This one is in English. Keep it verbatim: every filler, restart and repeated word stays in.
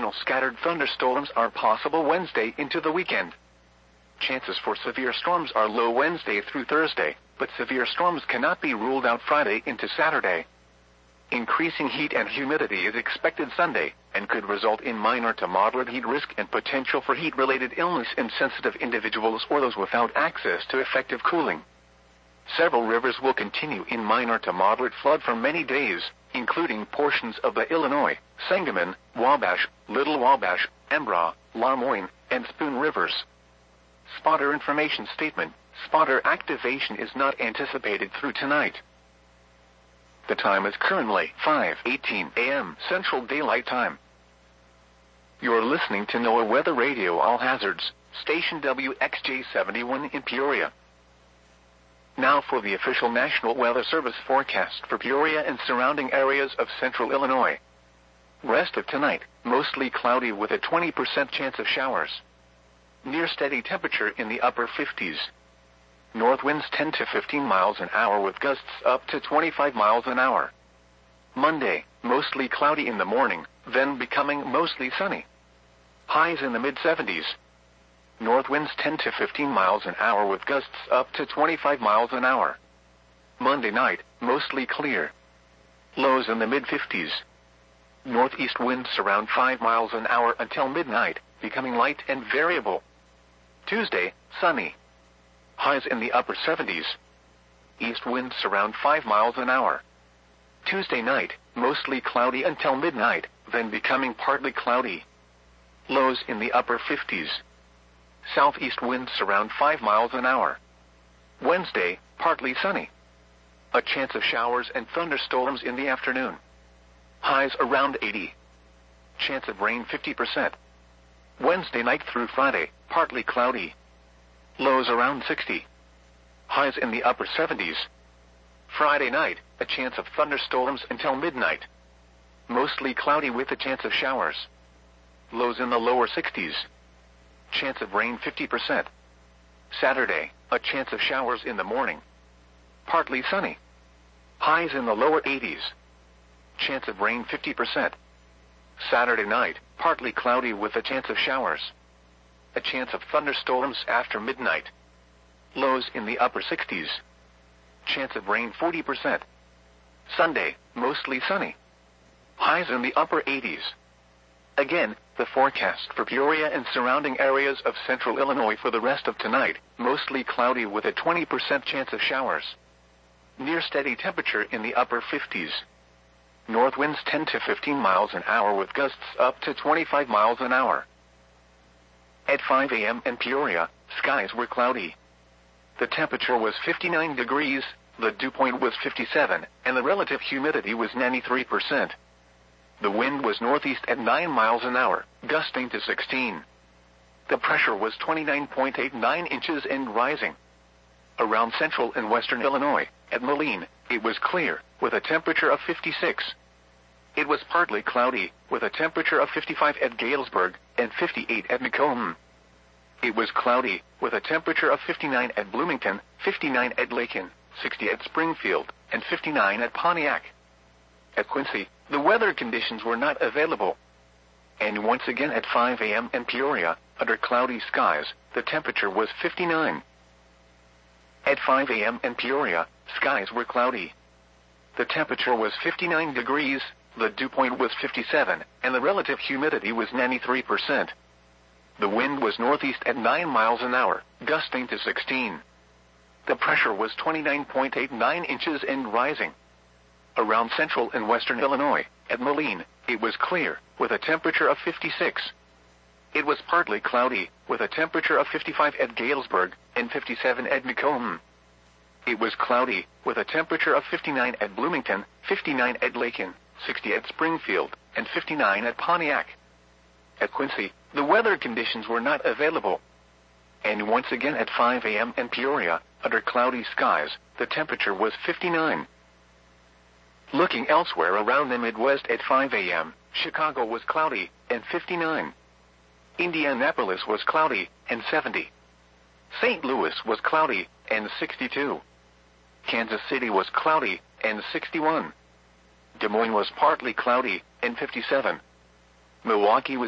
occasional scattered thunderstorms are possible Wednesday into the weekend. Chances for severe storms are low Wednesday through Thursday, but severe storms cannot be ruled out Friday into Saturday. Increasing heat and humidity is expected Sunday, and could result in minor to moderate heat risk and potential for heat-related illness in sensitive individuals or those without access to effective cooling. Several rivers will continue in minor to moderate flood for many days, including portions of the Illinois, Sangamon, Wabash, Little Wabash, Embra, Lamoine, and Spoon rivers. Spotter information statement. Spotter activation is not anticipated through tonight. The time is currently five eighteen a m Central Daylight Time. You're listening to NOAA Weather Radio All Hazards, station W X J seventy-one in Peoria. Now for the official National Weather Service forecast for Peoria and surrounding areas of central Illinois. Rest of tonight, mostly cloudy with a twenty percent chance of showers. Near steady temperature in the upper fifties. North winds ten to fifteen miles an hour with gusts up to twenty-five miles an hour. Monday, mostly cloudy in the morning, then becoming mostly sunny. Highs in the mid seventies. North winds ten to fifteen miles an hour with gusts up to twenty-five miles an hour. Monday night, mostly clear. Lows in the mid fifties. Northeast winds around five miles an hour until midnight, becoming light and variable. Tuesday, sunny. Highs in the upper seventies. East winds around five miles an hour. Tuesday night, mostly cloudy until midnight, then becoming partly cloudy. Lows in the upper fifties. Southeast winds around five miles an hour. Wednesday, partly sunny. A chance of showers and thunderstorms in the afternoon. Highs around eighty. Chance of rain fifty percent. Wednesday night through Friday, partly cloudy. Lows around sixty. Highs in the upper seventies. Friday night, a chance of thunderstorms until midnight. Mostly cloudy with a chance of showers. Lows in the lower sixties. Chance of rain fifty percent. Saturday, a chance of showers in the morning. Partly sunny. Highs in the lower eighties. Chance of rain fifty percent. Saturday night, partly cloudy with a chance of showers. A chance of thunderstorms after midnight. Lows in the upper sixties. Chance of rain forty percent. Sunday, mostly sunny. Highs in the upper eighties. Again, the forecast for Peoria and surrounding areas of central Illinois for the rest of tonight, mostly cloudy with a twenty percent chance of showers. Near steady temperature in the upper fifties. North winds ten to fifteen miles an hour with gusts up to twenty-five miles an hour. At five a m in Peoria, skies were cloudy. The temperature was fifty-nine degrees, the dew point was fifty-seven, and the relative humidity was ninety-three percent. The wind was northeast at nine miles an hour, gusting to sixteen. The pressure was twenty-nine point eight nine inches and rising. Around central and western Illinois, at Moline, it was clear, with a temperature of fifty-six. It was partly cloudy, with a temperature of fifty-five at Galesburg, and fifty-eight at Macomb. It was cloudy, with a temperature of fifty-nine at Bloomington, fifty-nine at Lakin, sixty at Springfield, and fifty-nine at Pontiac. At Quincy, the weather conditions were not available. And once again at five a m in Peoria, under cloudy skies, the temperature was fifty-nine. At five a m in Peoria, skies were cloudy. The temperature was fifty-nine degrees, the dew point was fifty-seven, and the relative humidity was ninety-three percent. The wind was northeast at nine miles an hour, gusting to sixteen. The pressure was twenty-nine point eight nine inches and rising. Around central and western Illinois, at Moline, it was clear, with a temperature of fifty-six. It was partly cloudy, with a temperature of fifty-five at Galesburg, and fifty-seven at Macomb. It was cloudy, with a temperature of fifty-nine at Bloomington, fifty-nine at Lakin, sixty at Springfield, and fifty-nine at Pontiac. At Quincy, the weather conditions were not available. And once again at five a m in Peoria, under cloudy skies, the temperature was fifty-nine. Looking elsewhere around the Midwest at five a m, Chicago was cloudy, and fifty-nine. Indianapolis was cloudy, and seventy. Saint Louis was cloudy, and sixty-two. Kansas City was cloudy, and sixty-one. Des Moines was partly cloudy, and fifty-seven. Milwaukee was